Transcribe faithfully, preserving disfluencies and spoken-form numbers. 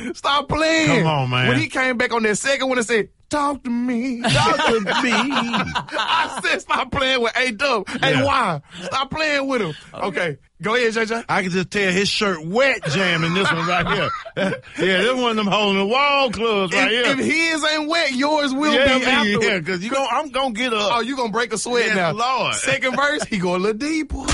Stop playing. Come on, man. When he came back on that second one and said, talk to me. Talk to me. I said, stop playing with A-Dub. Hey, Yeah. why? Stop playing with him. Okay. okay. Go ahead, J J. I can just tell his shirt wet jamming this one right here. Yeah, this one of them holding the wall clubs right if, here. If his ain't wet, yours will yeah, be man, afterwards. Yeah, because you gon' I'm going to get up. Oh, you going to break a sweat yes, now. Lord. Second verse, he go a little deeper.